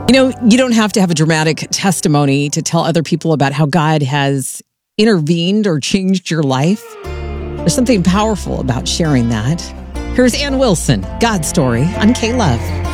You know, you don't have to have a dramatic testimony to tell other people about how God has intervened or changed your life. There's something powerful about sharing that. Here's Ann Wilson, God's Story on K-Love.